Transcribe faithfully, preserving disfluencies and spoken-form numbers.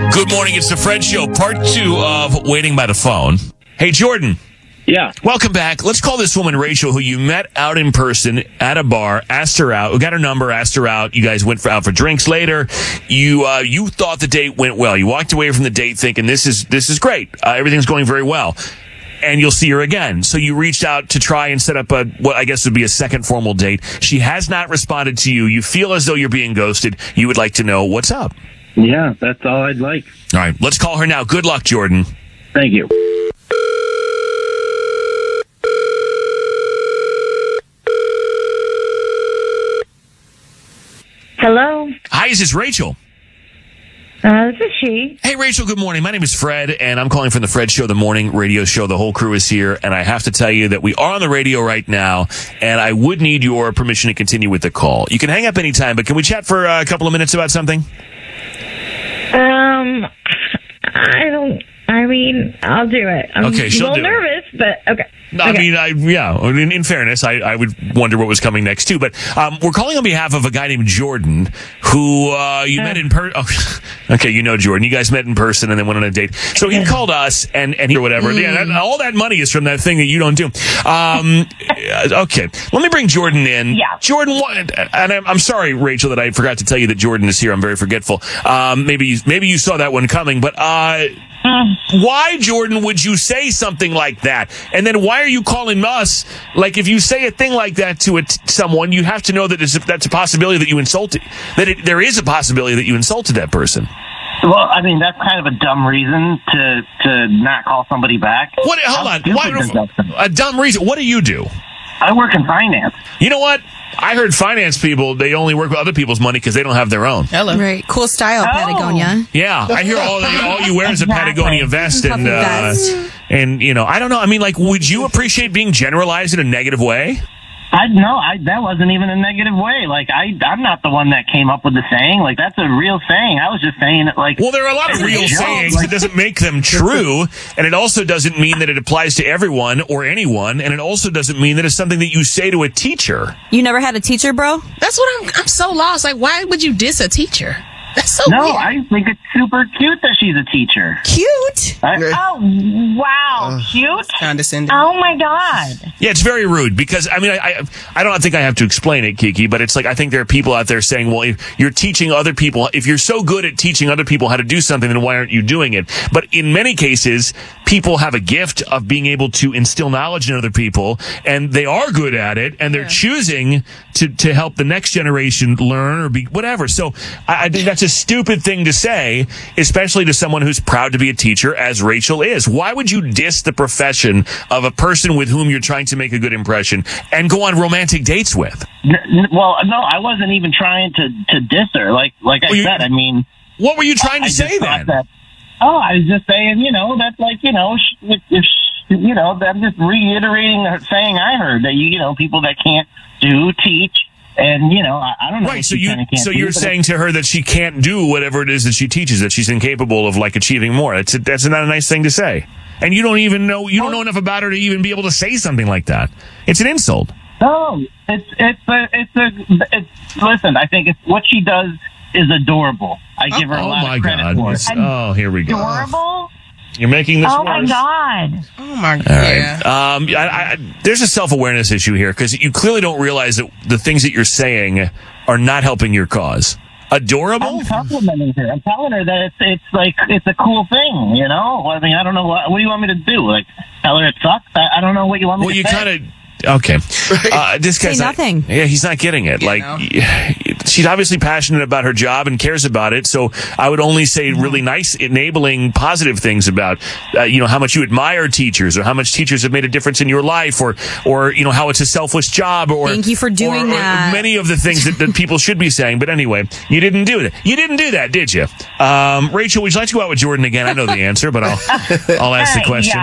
Good morning. It's the Fred Show, part two of Waiting by the Phone. Hey, Jordan. Yeah. Welcome back. Let's call this woman Rachel, who you met out in person at a bar, asked her out, got her number, asked her out. You guys went for, out for drinks later. You uh, you thought the date went well. You walked away from the date thinking, this is this is great. Uh, everything's going very well. And you'll see her again. So you reached out to try and set up a, what I guess would be a second formal date. She has not responded to you. You feel as though you're being ghosted. You would like to know what's up. Yeah, that's all I'd like. All right, let's call her now. Good luck, Jordan. Thank you. Hello. Hi, is this Rachel? Uh, this is she. Hey, Rachel, good morning. My name is Fred, and I'm calling from the Fred Show, the morning radio show. The whole crew is here, and I have to tell you that we are on the radio right now, and I would need your permission to continue with the call. You can hang up anytime, but can we chat for uh, a couple of minutes about something? Um, I don't, I mean, I'll do it. I'm Okay, she'll a little do it. nervous, but okay. No, I Okay. mean, I, yeah, in, in fairness, I, I would wonder what was coming next, too. But um, we're calling on behalf of a guy named Jordan, who uh, you Uh. met in person. Oh, okay, you know Jordan. You guys met in person and then went on a date. So he called us, and, and he, or whatever. Mm. Yeah, that, all that money is from that thing that you don't do. Um, okay, let me bring Jordan in. Yeah. Jordan, what, and I'm, I'm sorry, Rachel, that I forgot to tell you that Jordan is here. I'm very forgetful. Um, maybe, you, maybe you saw that one coming, but... Uh, Why, Jordan, would you say something like that? And then why are you calling us? Like, if you say a thing like that to a t- someone, you have to know that it's, that's a possibility that you insulted, that it, there is a possibility that you insulted that person. Well, I mean, that's kind of a dumb reason to to not call somebody back. What? Hold How on. stupid Why, is that? a dumb reason. What do you do? I work in finance. You know what? I heard finance people, they only work with other people's money because they don't have their own. Hello. Right. Cool style, Oh. Patagonia. Yeah, I hear all that, all you wear is a Patagonia vest, and Puffy uh, vest. and you know, I don't know. I mean, like, would you appreciate being generalized in a negative way? I no, I that wasn't even a negative way. Like I, I'm not the one that came up with the saying. Like that's a real saying. I was just saying it. Like, Well, there are a lot of as a real joke. sayings. Like, It doesn't make them true, and it also doesn't mean that it applies to everyone or anyone, and it also doesn't mean that it's something that you say to a teacher. You never had a teacher, bro? That's what I'm. I'm so lost. Like, why would you diss a teacher? That's so no, weird. I think it's super cute that she's a teacher. Cute. I, Oh, wow. Cute? Condescending. Oh, my God. Yeah, it's very rude because, I mean, I, I I don't think I have to explain it, Kiki, but it's like I think there are people out there saying, well, if you're teaching other people, if you're so good at teaching other people how to do something, then why aren't you doing it? But in many cases, people have a gift of being able to instill knowledge in other people, and they are good at it, and they're Yeah. choosing to, to help the next generation learn or be whatever. So I, I think that's a stupid thing to say, especially to someone who's proud to be a teacher, as Rachel is. Why would you diss the profession of a person with whom you're trying to make a good impression and go on romantic dates with? n- n- well, no, I wasn't even trying to to diss her. Like like I Well, you- said, I mean, What were you trying to I say just then? thought that. Oh, I was just saying, you know, that's like, you know, sh- if, if sh- you know, I'm just reiterating the saying I heard that you, you know, people that can't do teach, and you know, I, I don't know. Right, what so she you kinda can't so do, you're but saying to her that she can't do whatever it is that she teaches, that she's incapable of like achieving more. That's a, that's not a nice thing to say. And you don't even know you don't know enough about her to even be able to say something like that. It's an insult. No, it's it's a it's a it's. Listen, I think it's what she does is adorable. I give her a Oh lot my of credit God. for it. This- oh, here we go. Adorable? You're making this Oh, worse. my God. Oh my god. All right. Yeah. Um, I, I, there's a self-awareness issue here because you clearly don't realize that the things that you're saying are not helping your cause. Adorable? I'm complimenting her. I'm telling her that it's it's like it's a cool thing, you know. I mean, I don't know what what do you want me to do? Like tell her it sucks? I, I don't know what you want me Well, to you say. kind of. Okay. Uh, this guy's Say not- nothing. yeah, he's not getting it. You like, know. she's obviously passionate about her job and cares about it. So I would only say really nice, enabling, positive things about, uh, you know, how much you admire teachers or how much teachers have made a difference in your life or, or, you know, how it's a selfless job or. Thank you for doing or, or that. many of the things that, that people should be saying. But anyway, you didn't do that. You didn't do that, did you? Um, Rachel, would you like to go out with Jordan again? I know the answer, but I'll, I'll ask the All right, question. yeah.